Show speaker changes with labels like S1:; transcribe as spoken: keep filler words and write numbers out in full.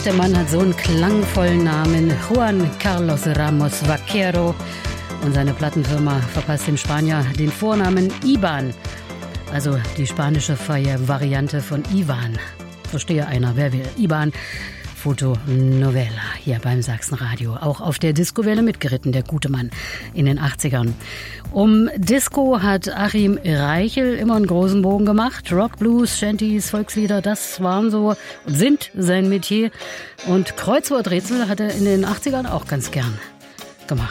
S1: der Mann hat so einen klangvollen Namen, Juan Carlos Ramos Vaquero. Und seine Plattenfirma verpasst dem Spanier den Vornamen Iban, also die spanische Variante von Ivan. Verstehe einer, wer will. Iban, Fotonovela, hier beim Sachsenradio. Auch auf der Discowelle mitgeritten, der gute Mann in den achtzigern. Um Disco hat Achim Reichel immer einen großen Bogen gemacht. Rock, Blues, Shanties, Volkslieder, das waren so und sind sein Metier. Und Kreuzworträtsel hat er in den achtzigern auch ganz gern